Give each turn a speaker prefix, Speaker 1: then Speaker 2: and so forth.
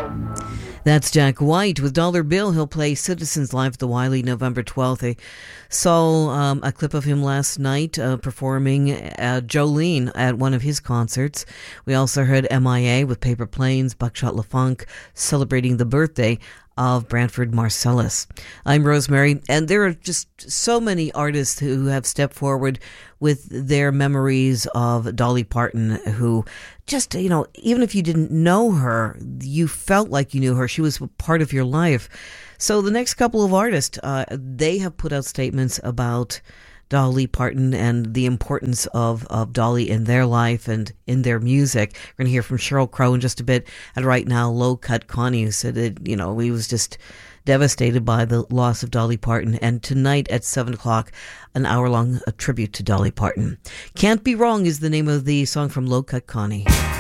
Speaker 1: That's Jack White with Dollar Bill. He'll play Citizens Live at the Wiley November 12th. I saw a clip of him last night performing Jolene at one of his concerts. We also heard MIA with Paper Planes, Buckshot LaFunk, celebrating the birthday of Branford Marsalis. I'm Rosemary, and there are just so many artists who have stepped forward with their memories of Dolly Parton, who just, even if you didn't know her, you felt like you knew her. She was part of your life. So the next couple of artists, they have put out statements about Dolly Parton and the importance of Dolly in their life and in their music. We're going to hear from Sheryl Crow in just a bit. And right now, Low Cut Connie, who said that, he was just devastated by the loss of Dolly Parton. And tonight at 7 o'clock, an hour-long tribute to Dolly Parton. Can't Be Wrong is the name of the song from Low Cut Connie.